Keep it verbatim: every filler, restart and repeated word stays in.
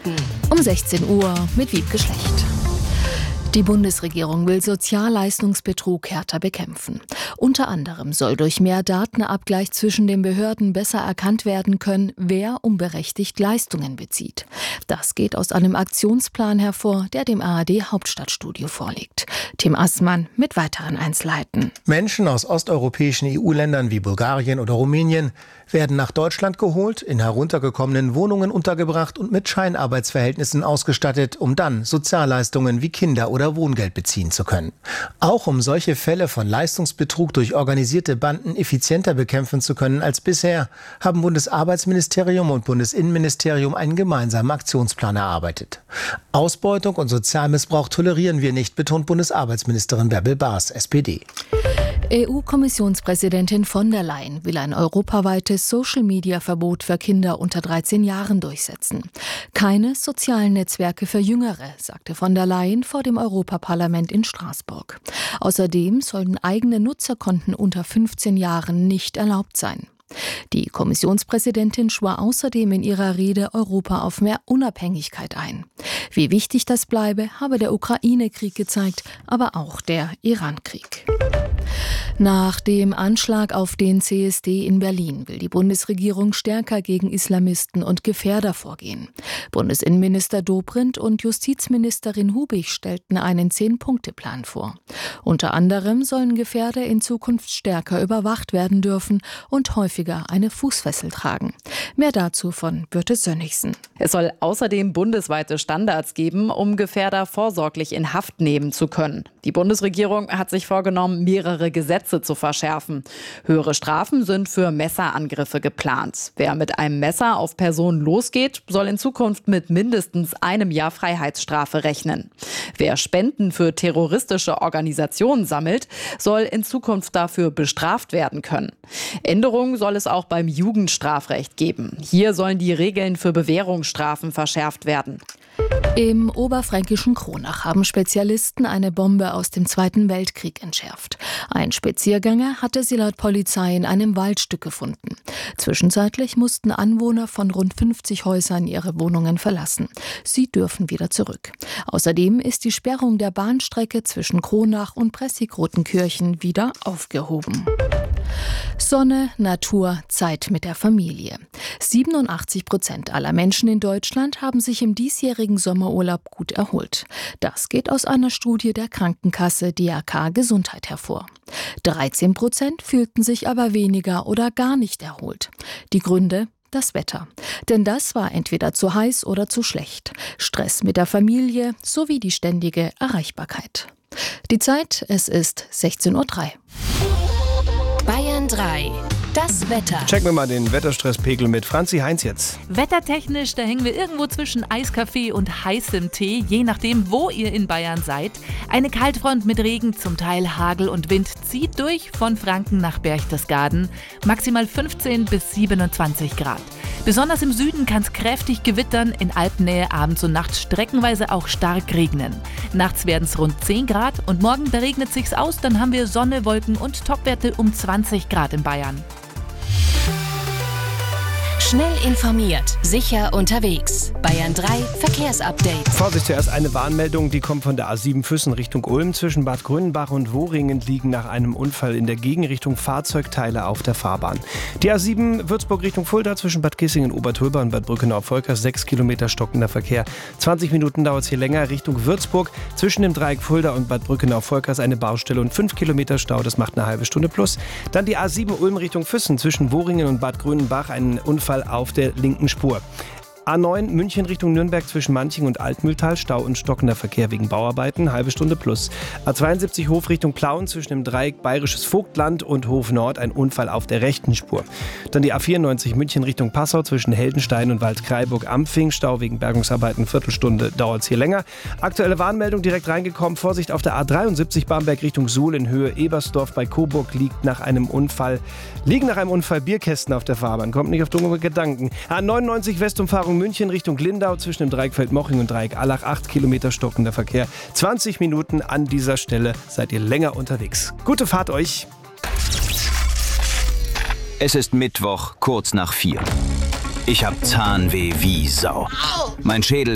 Um sechzehn Uhr mit Wiebke Schlecht. Die Bundesregierung will Sozialleistungsbetrug härter bekämpfen. Unter anderem soll durch mehr Datenabgleich zwischen den Behörden besser erkannt werden können, wer unberechtigt Leistungen bezieht. Das geht aus einem Aktionsplan hervor, der dem A R D-Hauptstadtstudio vorliegt. Tim Assmann mit weiteren Einzelheiten. Menschen aus osteuropäischen E U-Ländern wie Bulgarien oder Rumänien werden nach Deutschland geholt, in heruntergekommenen Wohnungen untergebracht und mit Scheinarbeitsverhältnissen ausgestattet, um dann Sozialleistungen wie Kinder- oder Wohngeld beziehen zu können. Auch um solche Fälle von Leistungsbetrug durch organisierte Banden effizienter bekämpfen zu können als bisher, haben Bundesarbeitsministerium und Bundesinnenministerium einen gemeinsamen Aktionsplan erarbeitet. Ausbeutung und Sozialmissbrauch tolerieren wir nicht, betont Bundesarbeitsministerin Bärbel Baas, S P D. E U-Kommissionspräsidentin von der Leyen will ein europaweites Social-Media-Verbot für Kinder unter dreizehn Jahren durchsetzen. Keine sozialen Netzwerke für Jüngere, sagte von der Leyen vor dem Europaparlament in Straßburg. Außerdem sollen eigene Nutzerkonten unter fünfzehn Jahren nicht erlaubt sein. Die Kommissionspräsidentin schwor außerdem in ihrer Rede Europa auf mehr Unabhängigkeit ein. Wie wichtig das bleibe, habe der Ukraine-Krieg gezeigt, aber auch der Iran-Krieg. Nach dem Anschlag auf den C S D in Berlin will die Bundesregierung stärker gegen Islamisten und Gefährder vorgehen. Bundesinnenminister Dobrindt und Justizministerin Hubig stellten einen Zehn-Punkte-Plan vor. Unter anderem sollen Gefährder in Zukunft stärker überwacht werden dürfen und häufiger eine Fußfessel tragen. Mehr dazu von Birte Sönnigsen. Es soll außerdem bundesweite Standards geben, um Gefährder vorsorglich in Haft nehmen zu können. Die Bundesregierung hat sich vorgenommen, mehrere Gesetze zu verschärfen. Höhere Strafen sind für Messerangriffe geplant. Wer mit einem Messer auf Personen losgeht, soll in Zukunft mit mindestens einem Jahr Freiheitsstrafe rechnen. Wer Spenden für terroristische Organisationen sammelt, soll in Zukunft dafür bestraft werden können. Änderungen soll es auch beim Jugendstrafrecht geben. Hier sollen die Regeln für Bewährungsstrafen verschärft werden. Im oberfränkischen Kronach haben Spezialisten eine Bombe aus dem Zweiten Weltkrieg entschärft. Ein Spaziergänger hatte sie laut Polizei in einem Waldstück gefunden. Zwischenzeitlich mussten Anwohner von rund fünfzig Häusern ihre Wohnungen verlassen. Sie dürfen wieder zurück. Außerdem ist die Sperrung der Bahnstrecke zwischen Kronach und Pressigrotenkirchen wieder aufgehoben. Sonne, Natur, Zeit mit der Familie. siebenundachtzig Prozent aller Menschen in Deutschland haben sich im diesjährigen Sommerurlaub gut erholt. Das geht aus einer Studie der Krankenkasse D R K Gesundheit hervor. dreizehn Prozent fühlten sich aber weniger oder gar nicht erholt. Die Gründe? Das Wetter. Denn das war entweder zu heiß oder zu schlecht. Stress mit der Familie sowie die ständige Erreichbarkeit. Die Zeit, es ist sechzehn Uhr drei. Bayern drei. Das Wetter. Checken wir mal den Wetterstresspegel mit Franzi Heinz jetzt. Wettertechnisch, da hängen wir irgendwo zwischen Eiskaffee und heißem Tee, je nachdem, wo ihr in Bayern seid. Eine Kaltfront mit Regen, zum Teil Hagel und Wind zieht durch von Franken nach Berchtesgaden. Maximal fünfzehn bis siebenundzwanzig Grad. Besonders im Süden kann es kräftig gewittern, in Alpennähe abends und nachts streckenweise auch stark regnen. Nachts werden es rund zehn Grad und morgen, da regnet sich's aus, dann haben wir Sonne, Wolken und Topwerte um zwanzig Grad in Bayern. Schnell informiert, sicher unterwegs. Bayern drei Verkehrsupdate. Vorsicht, zuerst eine Warnmeldung, die kommt von der A sieben Füssen Richtung Ulm. Zwischen Bad Grünenbach und Wohringen liegen nach einem Unfall in der Gegenrichtung Fahrzeugteile auf der Fahrbahn. Die A sieben Würzburg Richtung Fulda zwischen Bad Kissingen, Obertölba und Bad Brückenau-Volkers, sechs Kilometer stockender Verkehr. zwanzig Minuten dauert es hier länger Richtung Würzburg. Zwischen dem Dreieck Fulda und Bad Brückenau-Volkers eine Baustelle und fünf Kilometer Stau, das macht eine halbe Stunde plus. Dann die A sieben Ulm Richtung Füssen zwischen Wohringen und Bad Grünenbach, ein Unfall auf der linken Spur. A neun München Richtung Nürnberg zwischen Manching und Altmühltal, Stau und stockender Verkehr wegen Bauarbeiten, halbe Stunde plus. A zweiundsiebzig Hof Richtung Plauen zwischen dem Dreieck Bayerisches Vogtland und Hof Nord, ein Unfall auf der rechten Spur. Dann die A vierundneunzig München Richtung Passau zwischen Heldenstein und Waldkraiburg-Ampfing, Stau wegen Bergungsarbeiten, Viertelstunde dauert es hier länger. Aktuelle Warnmeldung direkt reingekommen, Vorsicht auf der A dreiundsiebzig Bamberg Richtung Suhl in Höhe Ebersdorf bei Coburg liegt nach einem Unfall, liegen nach einem Unfall Bierkästen auf der Fahrbahn, kommt nicht auf dumme Gedanken. A neunundneunzig Westumfahrung München Richtung Lindau zwischen dem Dreieck Feldmoching und Dreieck Allach, acht Kilometer stockender Verkehr. zwanzig Minuten an dieser Stelle seid ihr länger unterwegs. Gute Fahrt euch! Es ist Mittwoch, kurz nach vier. Ich hab Zahnweh wie Sau. Mein Schädel